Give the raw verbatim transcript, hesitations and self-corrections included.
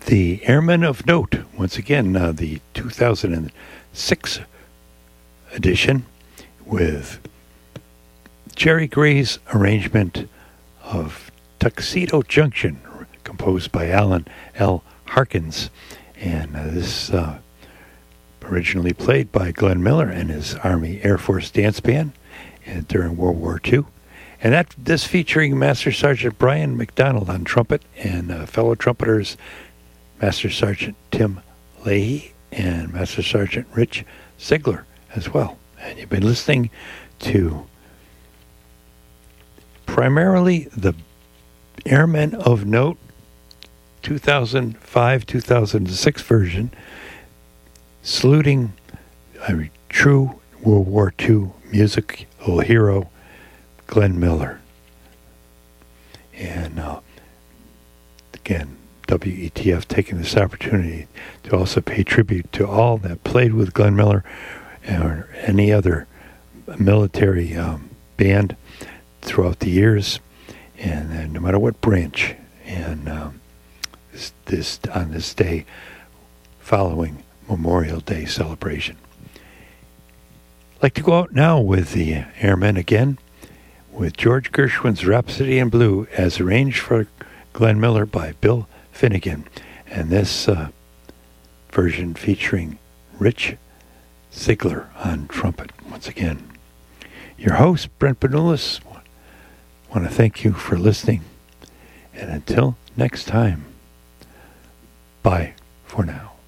The Airmen of Note, once again, uh, the two thousand six edition with Jerry Gray's arrangement of Tuxedo Junction, composed by Alan L. Harkins. And uh, this uh, originally played by Glenn Miller and his Army Air Force Dance Band uh, during World War Two. And that this featuring Master Sergeant Brian McDonald on trumpet and uh, fellow trumpeters Master Sergeant Tim Leahy and Master Sergeant Rich Ziegler as well. And you've been listening to primarily the Airmen of Note two thousand five two thousand six version, saluting a true World War Two musical hero, Glenn Miller. And uh, again, W E T F taking this opportunity to also pay tribute to all that played with Glenn Miller or any other military um, band throughout the years, and uh, no matter what branch, and um, this, this on this day following Memorial Day celebration. I'd like to go out now with the Airmen again, with George Gershwin's Rhapsody in Blue as arranged for Glenn Miller by Bill Finnegan, and this uh, version featuring Rich Ziegler on trumpet once again. Your host, Brent Benulis, want to thank you for listening, and until next time, bye for now.